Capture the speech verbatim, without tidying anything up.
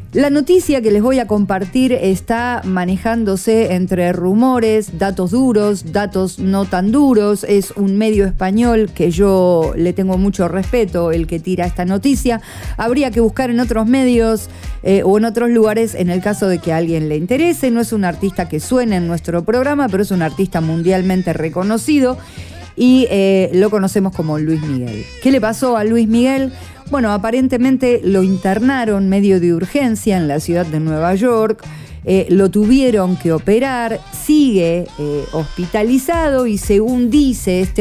La noticia que les voy a compartir está manejándose entre rumores, datos duros, datos no tan duros. Es un medio español que yo le tengo mucho respeto, el que tira esta noticia. Habría que buscar en otros medios eh, o en otros lugares en el caso de que a alguien le interese. No es un artista que suene en nuestro programa, pero es un artista mundialmente reconocido y eh, lo conocemos como Luis Miguel. ¿Qué le pasó a Luis Miguel? Bueno, aparentemente lo internaron medio de urgencia en la ciudad de Nueva York, eh, lo tuvieron que operar, sigue eh, hospitalizado y según dice este